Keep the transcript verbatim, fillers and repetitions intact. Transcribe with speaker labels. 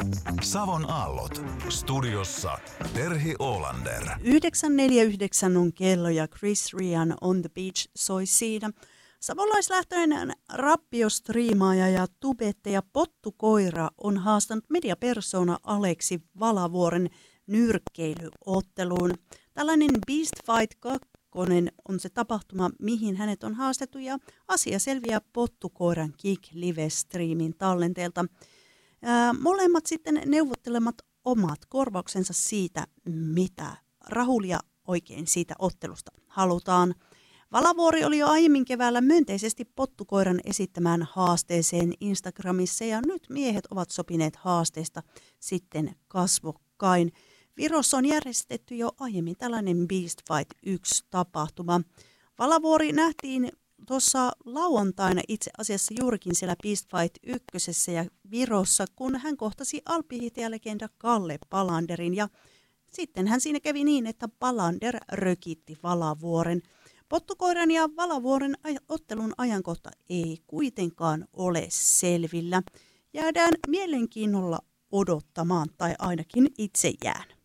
Speaker 1: Savon aallot. Studiossa Terhi Olander.
Speaker 2: yhdeksän neljäkymmentäyhdeksän on kello ja Chris Rian On the Beach soi siinä. Savolaislähtöinen rappiostriimaaja ja tubettaja Pottu Koira on haastanut mediapersona Aleksi Valavuoren nyrkkeilyotteluun. Tällainen Beast Fight kaksi on se tapahtuma, mihin hänet on haastettu, ja asia selviää Pottu Koiran Kick Live-striimin tallenteelta. Ää, molemmat sitten neuvottelemat omat korvauksensa siitä, mitä rahulia oikein siitä ottelusta halutaan. Valavuori oli jo aiemmin keväällä myönteisesti Pottu Koiran esittämään haasteeseen Instagramissa, ja nyt miehet ovat sopineet haasteesta sitten kasvokkain. Virossa on järjestetty jo aiemmin tällainen Beast Fight yksi tapahtuma. Valavuori nähtiin tuossa lauantaina itse asiassa juurikin siellä Beast Fight ykkösessä ja Virossa, kun hän kohtasi alppihiihtäjälegenda Kalle Palanderin, ja sitten hän siinä kävi niin, että Palander rökitti Valavuoren. Pottu Koiran ja Valavuoren ottelun ajankohta ei kuitenkaan ole selvillä. Jäädään mielenkiinnolla odottamaan, tai ainakin itse jään.